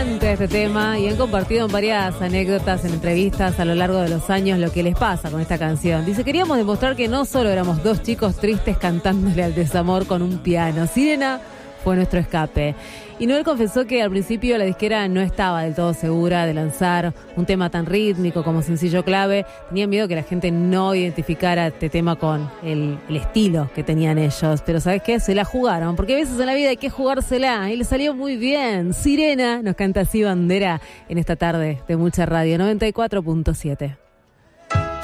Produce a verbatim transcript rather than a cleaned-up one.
encanta este tema y han compartido en varias anécdotas, en entrevistas a lo largo de los años lo que les pasa con esta canción. Dice, queríamos demostrar que no solo éramos dos chicos tristes cantándole al desamor con un piano. Sirena fue nuestro escape. Y Noel confesó que al principio la disquera no estaba del todo segura de lanzar un tema tan rítmico como sencillo clave. Tenían miedo que la gente no identificara este tema con el, el estilo que tenían ellos. Pero ¿sabes qué? Se la jugaron, porque a veces en la vida hay que jugársela y le salió muy bien. Sirena nos canta así Bandera en esta tarde de Mucha Radio noventa y cuatro punto siete.